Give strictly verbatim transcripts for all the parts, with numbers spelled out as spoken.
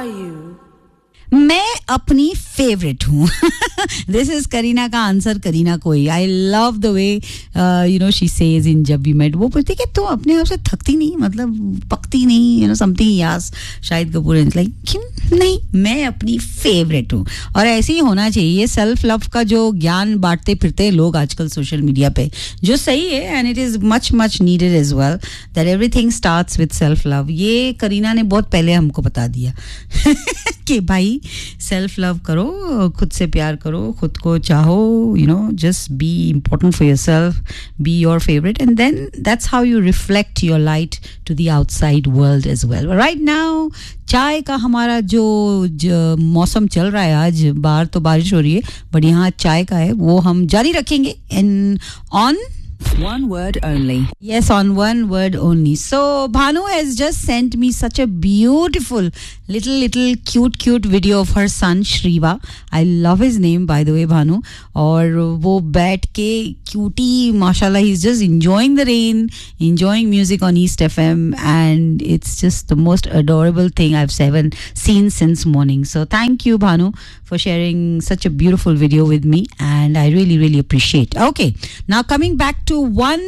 you? मैं अपनी favourite हूँ. दिस इज करीना का आंसर. करीना कोई. I love the way you know she says in जब वी मेट. वो बोलती कि तुम अपने आप से थकती नहीं, मतलब पकती नहीं, you know something. Yas Shahid Kapoor is like क्यों नहीं, मैं अपनी फेवरेट हूँ. और ऐसे ही होना चाहिए. ये सेल्फ लव का जो ज्ञान बांटते फिरते हैं लोग आजकल सोशल मीडिया पे, जो सही है, and it is much much needed as well, that everything starts with self love. ये करीना ने बहुत पहले हमको बता दिया कि भाई सेल्फ लव करो, खुद से प्यार करो, खुद को चाहो, you know, just be important for yourself, be your favourite, and then that's how you reflect your light to the outside world as well. Right now चाय का हमारा जो, जो मौसम चल रहा है, आज बाहर तो बारिश हो रही है, बट यहाँ चाय का है, वो हम जारी रखेंगे in on One word only. Yes, on one word only. So Bhanu has just sent me such a beautiful little little cute cute video of her son Shriva. I love his name, by the way, Bhanu. और वो बैठ के cutie, mashallah, he's just enjoying the rain, enjoying music on East F M, and it's just the most adorable thing I've seven seen since morning. So thank you, Bhanu, for sharing such a beautiful video with me, and I really really appreciate. Okay, now coming back to one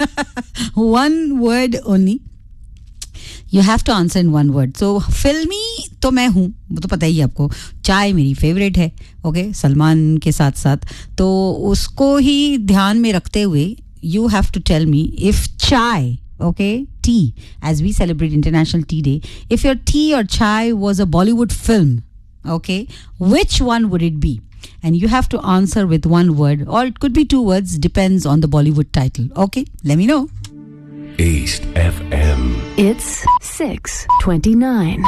one word only. You have to answer in one word. So फिल्मी तो मैं हूँ, वो तो पता ही है आपको. चाय मेरी फेवरेट है, ओके, okay? सलमान के साथ साथ. तो उसको ही ध्यान में रखते हुए you have to tell me if chai, okay, tea, as we celebrate International Tea Day, if your tea or chai was a Bollywood film, okay, which one would it be? And you have to answer with one word, or it could be two words, depends on the Bollywood title. Okay, let me know. East F M. It's six twenty-nine.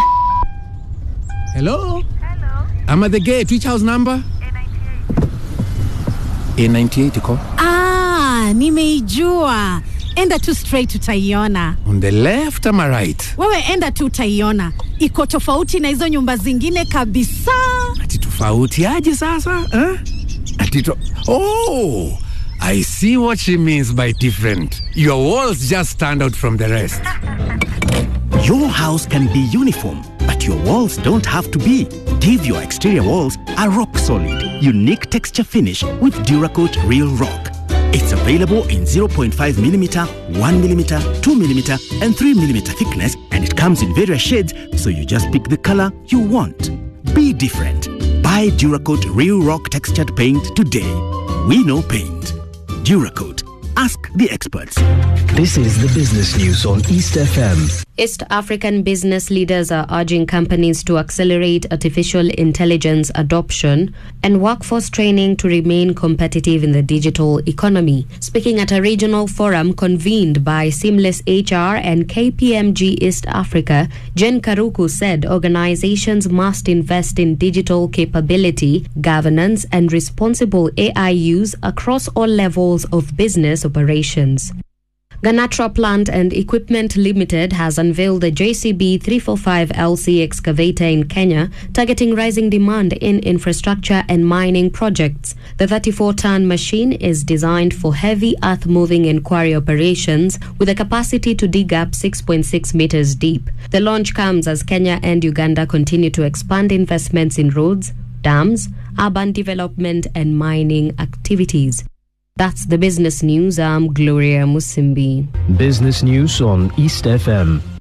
Hello? Hello. I'm at the gate. Which house number? A ninety-eight. A ninety-eight, iko? Ah, nimeijua. Enda tu straight tutaiona. On the left or right? Wewe enda tu utaiona. Iko tofauti na hizo nyumba zingine kabisa. Ati tofauti aje sasa? Huh? Ati to- Oh! I see what she means by different. Your walls just stand out from the rest. Your house can be uniform, but your walls don't have to be. Give your exterior walls a rock-solid, unique texture finish with Duracoat Real Rock. It's available in zero point five millimeter, one millimeter, two millimeter, and three millimeter thickness, and it comes in various shades, so you just pick the color you want. Be different. Buy Duracoat Real Rock Textured Paint today. We know paint. Duracoat. Ask the experts. This is the business news on East F M. East African business leaders are urging companies to accelerate artificial intelligence adoption and workforce training to remain competitive in the digital economy. Speaking at a regional forum convened by Seamless H R and K P M G East Africa, Jen Karuku said organizations must invest in digital capability, governance, and responsible A I use across all levels of business operations. Ganatra Plant and Equipment Limited has unveiled the J C B three forty-five L C excavator in Kenya, targeting rising demand in infrastructure and mining projects. The thirty-four ton machine is designed for heavy earth-moving and quarry operations with a capacity to dig up six point six meters deep. The launch comes as Kenya and Uganda continue to expand investments in roads, dams, urban development and mining activities. That's the business news. I'm Gloria Musimbi. Business news on East F M.